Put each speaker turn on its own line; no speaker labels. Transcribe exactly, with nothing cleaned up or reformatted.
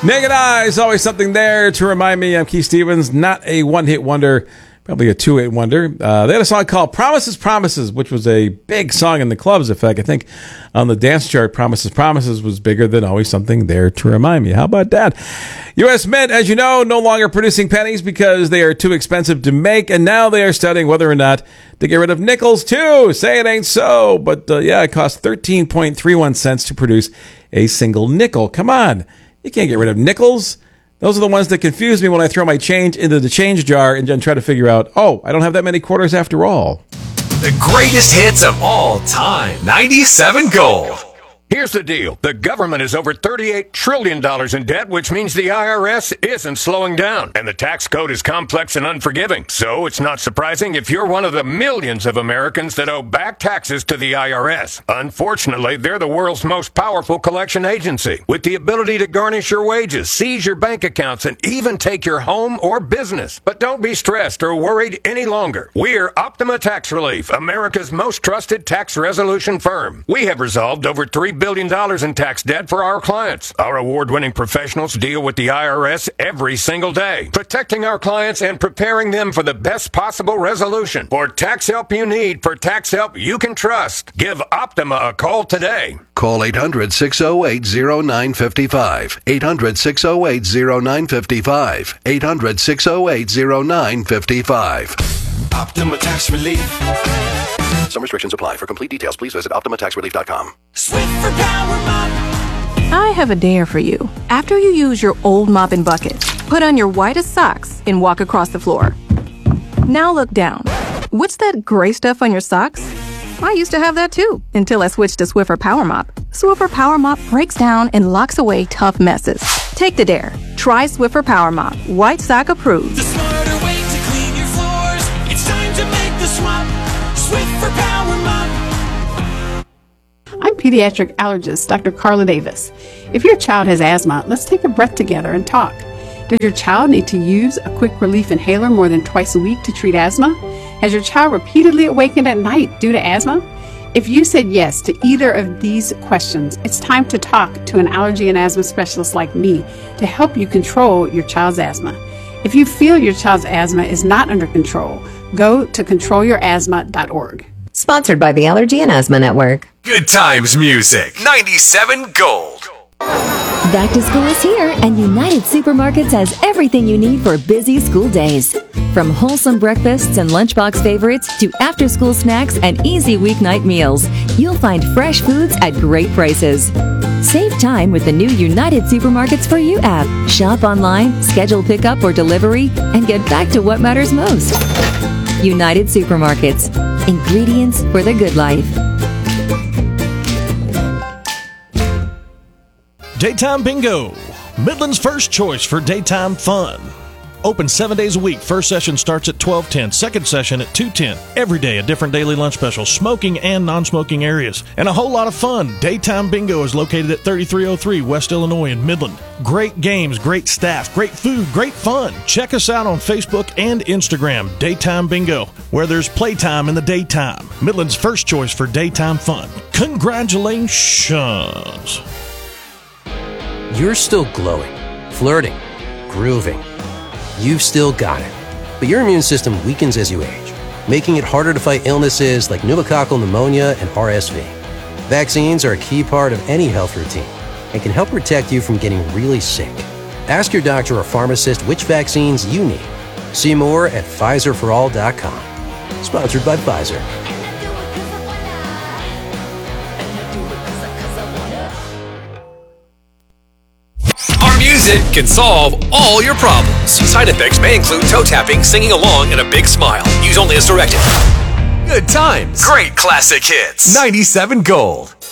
Naked Eyes, always something there to remind me. I'm Keith Stevens, not a one-hit wonder, probably a two-hit wonder. Uh, they had a song called Promises, Promises, which was a big song in the clubs. In fact, I think on the dance chart, Promises, Promises was bigger than Always Something There to Remind Me. How about that? U S Mint, as you know, no longer producing pennies because they are too expensive to make, and now they are studying whether or not to get rid of nickels, too. Say it ain't so. But, uh, yeah, it costs thirteen point three one cents to produce a single nickel. Come on. You can't get rid of nickels. Those are the ones that confuse me when I throw my change into the change jar and then try to figure out, oh, I don't have that many quarters after all.
The greatest hits of all time. ninety-seven Gold.
Here's the deal. The government is over thirty-eight trillion dollars in debt, which means the I R S isn't slowing down. And the tax code is complex and unforgiving. So it's not surprising if you're one of the millions of Americans that owe back taxes to the I R S. Unfortunately, they're the world's most powerful collection agency, with the ability to garnish your wages, seize your bank accounts, and even take your home or business. But don't be stressed or worried any longer. We're Optima Tax Relief, America's most trusted tax resolution firm. We have resolved over three billion dollars in tax debt for our clients. Our award-winning professionals deal with the I R S every single day, protecting our clients and preparing them for the best possible resolution. For tax help you need, for tax help you can trust, give Optima a call today.
Call eight hundred, six oh eight, oh nine five five. eight hundred, six oh eight, oh nine five five. eight hundred, six oh eight, oh nine five five.
Optima Tax Relief.
Some restrictions apply. For complete details, please visit optima tax relief dot com.
Swiffer Power Mop.
I have a dare for you. After you use your old mop and bucket, put on your whitest socks and walk across the floor. Now look down. What's that gray stuff on your socks? I used to have that too, until I switched to Swiffer Power Mop. Swiffer Power Mop breaks down and locks away tough messes. Take the dare. Try Swiffer Power Mop. White sock approved.
The smarter way to clean your floors. It's time to make the swap. Swiffer Power Mop.
I'm pediatric allergist Doctor Carla Davis. If your child has asthma, let's take a breath together and talk. Does your child need to use a quick relief inhaler more than twice a week to treat asthma? Has your child repeatedly awakened at night due to asthma? If you said yes to either of these questions, it's time to talk to an allergy and asthma specialist like me to help you control your child's asthma. If you feel your child's asthma is not under control, go to control your asthma dot org.
Sponsored by the Allergy and Asthma Network.
Good times music. ninety-seven Gold.
Back to school is here, and United Supermarkets has everything you need for busy school days. From wholesome breakfasts and lunchbox favorites to after-school snacks and easy weeknight meals, you'll find fresh foods at great prices. Save time with the new United Supermarkets For You app. Shop online, schedule pickup or delivery, and get back to what matters most. United Supermarkets. Ingredients for the good life.
Daytime Bingo, Midland's first choice for daytime fun. Open seven days a week. First session starts at twelve ten, second session at two ten. Every day a different daily lunch special, smoking and non-smoking areas, and a whole lot of fun. Daytime Bingo is located at thirty-three oh three West Illinois in Midland. Great games, great staff, great food, great fun. Check us out on Facebook and Instagram, Daytime Bingo, where there's playtime in the daytime. Midland's first choice for daytime fun. Congratulations.
You're still glowing, flirting, grooving. You've still got it. But your immune system weakens as you age, making it harder to fight illnesses like pneumococcal pneumonia and R S V. Vaccines are a key part of any health routine and can help protect you from getting really sick. Ask your doctor or pharmacist which vaccines you need. See more at Pfizer for all dot com. Sponsored by Pfizer.
Music can solve all your problems. Side effects may include toe tapping, singing along, and a big smile. Use only as directed. Good times. Great classic hits. ninety-seven Gold.